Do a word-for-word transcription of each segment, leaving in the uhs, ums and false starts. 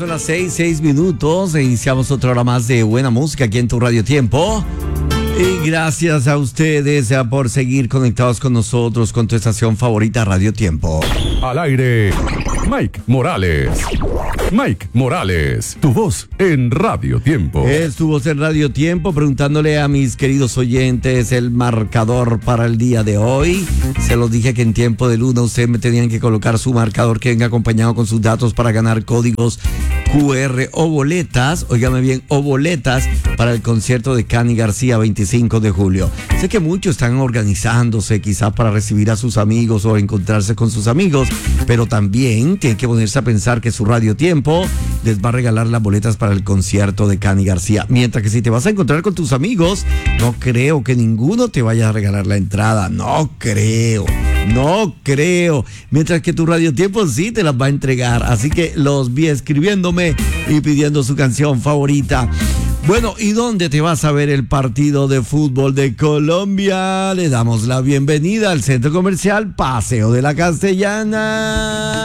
son las seis, seis minutos. Iniciamos otra hora más de buena música aquí en tu Radio Tiempo. Y gracias a ustedes por seguir conectados con nosotros, con tu estación favorita, Radio Tiempo. Al aire, Mike Morales. Mike Morales, tu voz en Radio Tiempo. Es tu voz en Radio Tiempo, preguntándole a mis queridos oyentes el marcador para el día de hoy. Se los dije que en tiempo de luna ustedes me tenían que colocar su marcador que venga acompañado con sus datos para ganar códigos cu erre o boletas, óigame bien, o boletas para el concierto de Cani García veinticinco de julio. Sé que muchos están organizándose quizás para recibir a sus amigos o encontrarse con sus amigos, pero también tienen que ponerse a pensar que su Radio Tiempo les va a regalar las boletas para el concierto de Cani García. Mientras que si te vas a encontrar con tus amigos, no creo que ninguno te vaya a regalar la entrada, no creo. No creo. Mientras que tu Radio Tiempo sí te las va a entregar. Así que los vi escribiéndome y pidiendo su canción favorita. Bueno, ¿y dónde te vas a ver el partido de fútbol de Colombia? Le damos la bienvenida al Centro Comercial Paseo de la Castellana.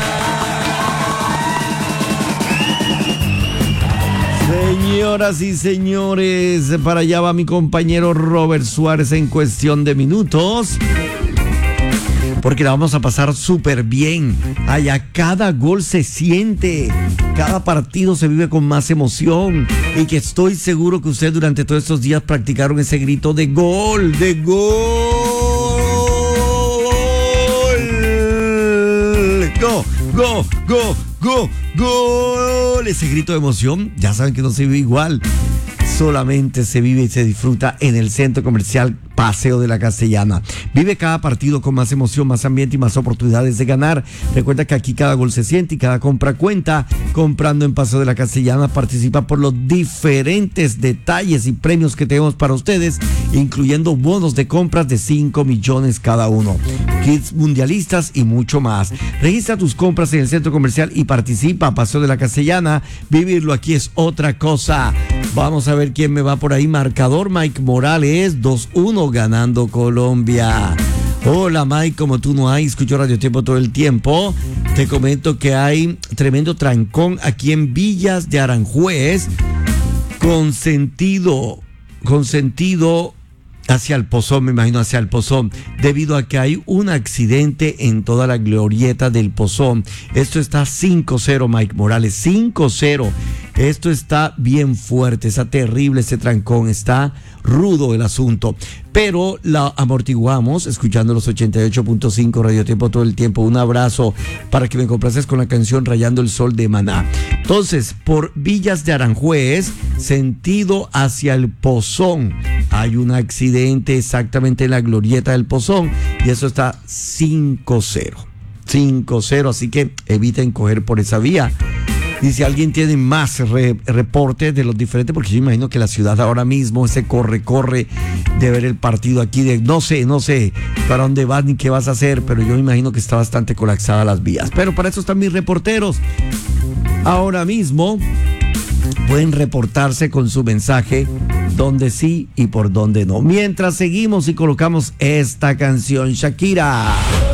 Señoras y señores, para allá va mi compañero Robert Suárez en cuestión de minutos, porque la vamos a pasar súper bien. Allá cada gol se siente, cada partido se vive con más emoción, y que estoy seguro que ustedes durante todos estos días practicaron ese grito de gol, de gol, go, go, go, go, gol. Ese grito de emoción, ya saben que no se vive igual, solamente se vive y se disfruta en el Centro Comercial Paseo de la Castellana. Vive cada partido con más emoción, más ambiente y más oportunidades de ganar. Recuerda que aquí cada gol se siente y cada compra cuenta. Comprando en Paseo de la Castellana, participa por los diferentes detalles y premios que tenemos para ustedes, incluyendo bonos de compras de cinco millones cada uno, kits mundialistas y mucho más. Registra tus compras en el Centro Comercial y participa. Paseo de la Castellana, vivirlo aquí es otra cosa. Vamos a ver quién me va por ahí. Marcador, Mike Morales, dos uno ganando Colombia. Hola Mike, como tú no hay, escucho Radio Tiempo todo el tiempo. Te comento que hay tremendo trancón aquí en Villas de Aranjuez, con sentido, con sentido hacia el Pozón, me imagino hacia el Pozón, debido a que hay un accidente en toda la glorieta del Pozón. Esto está cinco cero, Mike Morales, cinco cero. Esto está bien fuerte, está terrible ese trancón, está rudo el asunto, pero la amortiguamos escuchando los ochenta y ocho punto cinco Radio Tiempo todo el tiempo. Un abrazo para que me complaces con la canción Rayando el Sol de Maná. Entonces, por Villas de Aranjuez, sentido hacia el Pozón, hay un accidente exactamente en la glorieta del Pozón y eso está cinco cero, cinco cero, así que eviten coger por esa vía. Y si alguien tiene más re, reportes de los diferentes, porque yo imagino que la ciudad ahora mismo, ese corre, corre de ver el partido aquí, de no sé, no sé para dónde vas ni qué vas a hacer, pero yo me imagino que está bastante colapsada las vías. Pero para eso están mis reporteros. Ahora mismo pueden reportarse con su mensaje, donde sí y por donde no. Mientras seguimos y colocamos esta canción, Shakira.